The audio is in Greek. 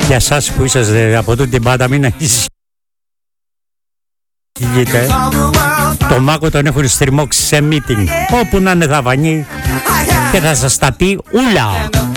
Για σας που είσαστε από τούτη την πάντα, μην ανησυχείτε. Το Μάκο τον έχουν στριμώξει σε meeting. Όπου να είναι θα φανεί και θα σας τα πει ούλα.